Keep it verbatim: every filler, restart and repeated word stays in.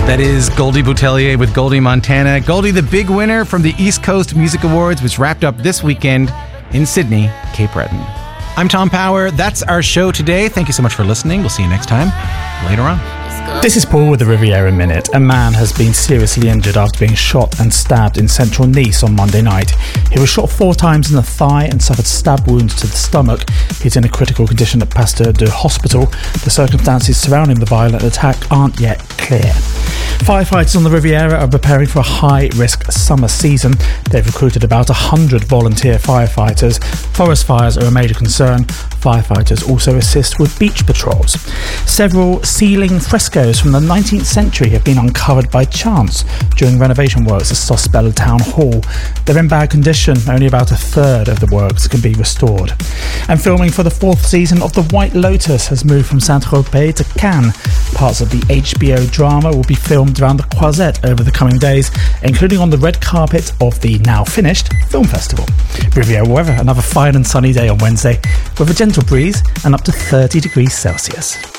That is Goldie Boutelier with Goldie Montana. Goldie, the big winner from the East Coast Music Awards, which wrapped up this weekend in Sydney, Cape Breton. I'm Tom Power. That's our show today. Thank you so much for listening. We'll see you next time later on. This is Paul with the Riviera Minute. A man has been seriously injured after being shot and stabbed in central Nice on Monday night. He was shot four times in the thigh and suffered stab wounds to the stomach. He's in a critical condition at Pasteur de Hospital. The circumstances surrounding the violent attack aren't yet clear. Firefighters on the Riviera are preparing for a high-risk summer season. They've recruited about one hundred volunteer firefighters. Forest fires are a major concern. Firefighters also assist with beach patrols. Several ceiling frescoes from the nineteenth century have been uncovered by chance during renovation works at Sospel Town Hall. They're in bad condition. Only about a third of the works can be restored. And filming for the fourth season of The White Lotus has moved from Saint-Tropez to Cannes. Parts of the H B O drama will be filmed around the Croisette over the coming days, including on the red carpet of the now finished film festival. Riviera weather, another fine and sunny day on Wednesday with a gentle breeze and up to thirty degrees Celsius.